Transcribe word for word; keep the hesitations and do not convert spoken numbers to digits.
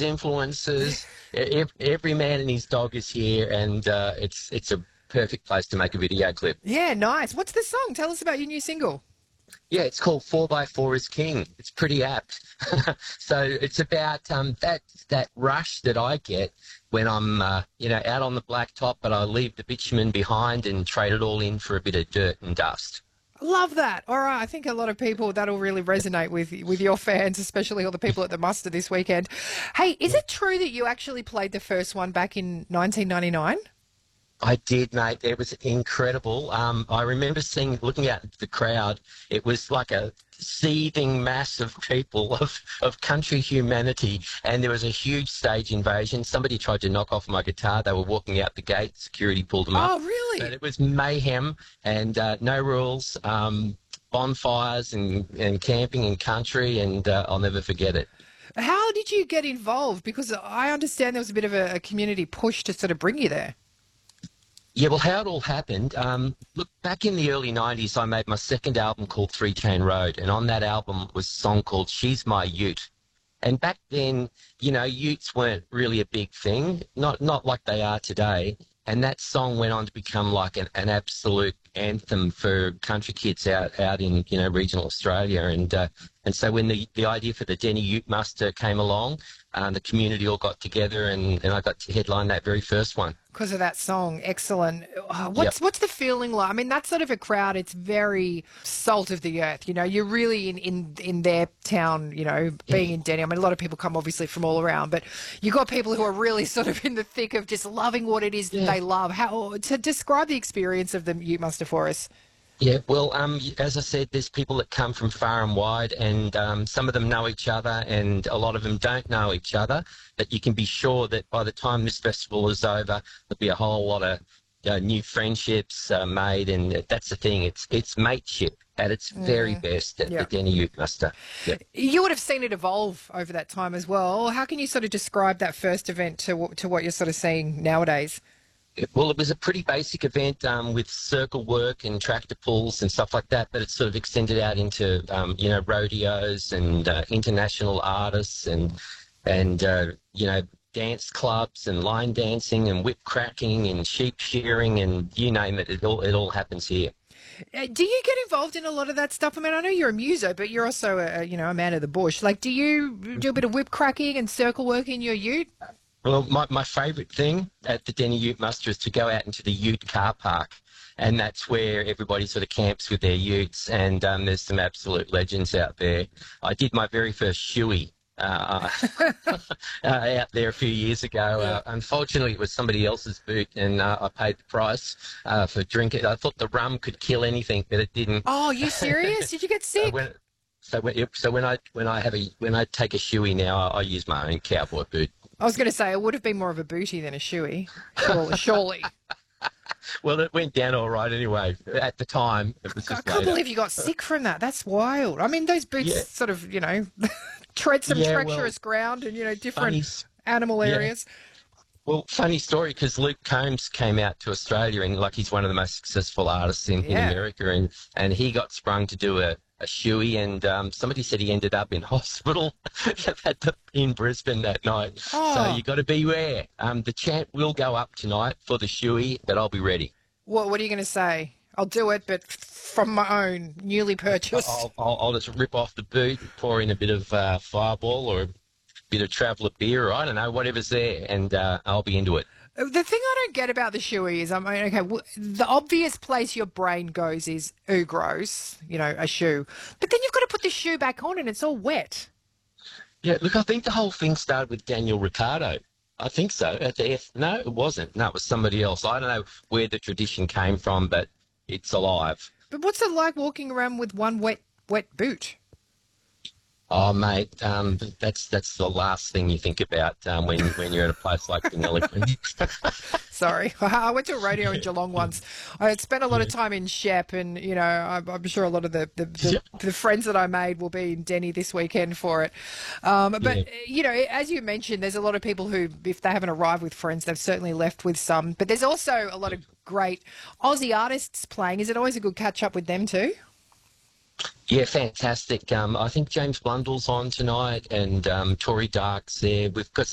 kids influencers. Every, every man and his dog is here, and uh, it's it's a perfect place to make a video clip. Yeah, nice. What's the song? Tell us about your new single. Yeah, it's called Four by Four is King. It's pretty apt. So it's about um, that that rush that I get when I'm, uh, you know, out on the blacktop, but I leave the bitumen behind and trade it all in for a bit of dirt and dust. Love that. All right, I think a lot of people, that'll really resonate with with your fans, especially all the people at the muster this weekend. Hey, is it true that you actually played the first one back in nineteen ninety-nine? I did, mate. It was incredible. Um, I remember seeing, looking at the crowd, it was like a seething mass of people, of, of country humanity, and there was a huge stage invasion. Somebody tried to knock off my guitar. They were walking out the gate. Security pulled them up. Oh, really? But it was mayhem and uh, no rules, um, bonfires and, and camping and country, and uh, I'll never forget it. How did you get involved? Because I understand there was a bit of a, a community push to sort of bring you there. Yeah, well, how it all happened, um, look, back in the early nineties, I made my second album called Three Chain Road, and on that album was a song called She's My Ute. And back then, you know, utes weren't really a big thing, not not like they are today. And that song went on to become like an, an absolute anthem for country kids out, out in, you know, regional Australia. And uh, and so when the, the idea for the Denny Ute Muster came along, um, the community all got together, and, and I got to headline that very first one. Because of that song. Excellent. Uh, what's Yep. what's the feeling like? I mean, that sort of a crowd, it's very salt of the earth. You know, you're really in, in, in their town, you know, being in Denny. I mean, a lot of people come obviously from all around, but you've got people who are really sort of in the thick of just loving what it is that Yeah. they love. How to describe the experience of the Ute Muster for us? Yeah, well, um, as I said, there's people that come from far and wide, and um, some of them know each other, and a lot of them don't know each other. But you can be sure that by the time this festival is over, there'll be a whole lot of uh, new friendships uh, made, and that's the thing. It's it's mateship at its very best at Yeah. the Denny Ute Muster. Yeah. You would have seen it evolve over that time as well. How can you sort of describe that first event to wh- to what you're sort of seeing nowadays? Well, it was a pretty basic event um, with circle work and tractor pulls and stuff like that, but it sort of extended out into, um, you know, rodeos and uh, international artists and, and uh, you know, dance clubs and line dancing and whip cracking and sheep shearing and you name it, it all, it all happens here. Uh, do you get involved in a lot of that stuff? I mean, I know you're a muso, but you're also a, you know, a man of the bush. Like, do you do a bit of whip cracking and circle work in your ute? Well, my, my favourite thing at the Denny Ute Muster is to go out into the ute car park, and that's where everybody sort of camps with their utes, and um, there's some absolute legends out there. I did my very first shoey uh, uh, out there a few years ago. Uh, unfortunately, it was somebody else's boot, and uh, I paid the price uh, for drinking. I thought the rum could kill anything, but it didn't. Oh, you serious? Did you get So sick? when, so when, so when I when I have a when I take a shoey now, I, I use my own cowboy boot. I was going to say it would have been more of a booty than a shoey. Surely. surely. Well, it went down all right anyway. At the time, it was I just can't later. believe you got sick from that. That's wild. I mean, those boots Yeah. sort of, you know, tread some Yeah, well, treacherous ground and, you know, different funny s- animal yeah. areas. Well, funny story, because Luke Combs came out to Australia, and like he's one of the most successful artists in, in Yeah. America, and, and he got sprung to do a, a shoey, and um, somebody said he ended up in hospital at the, in Brisbane that night. Oh. So you got to beware. Um, the chant will go up tonight for the shoey, but I'll be ready. What, what are you going to say? I'll do it, but from my own, newly purchased. I'll, I'll, I'll just rip off the boot, pour in a bit of uh, Fireball or a bit of Traveller beer, or I don't know, whatever's there, and uh, I'll be into it. The thing I don't get about the shoey is, I mean, okay, w- the obvious place your brain goes is, ooh, gross, you know, a shoe. But then you've got to put the shoe back on and it's all wet. Yeah, look, I think the whole thing started with Daniel Ricciardo. I think so. At the F- no, it wasn't. No, it was somebody else. I don't know where the tradition came from, but it's alive. But what's it like walking around with one wet, wet boot? Oh, mate, um, that's that's the last thing you think about um, when when you're at a place like Deniliquin. Sorry. I went to a rodeo in Geelong once. I had spent a lot of time in Shep, and, you know, I'm, I'm sure a lot of the, the, the, the friends that I made will be in Denny this weekend for it. Um, but, Yeah. you know, as you mentioned, there's a lot of people who, if they haven't arrived with friends, they've certainly left with some. But there's also a lot of great Aussie artists playing. Is it always a good catch-up with them too? Yeah, fantastic. Um, I think James Blundell's on tonight, and um, Tory Dark's there. We've got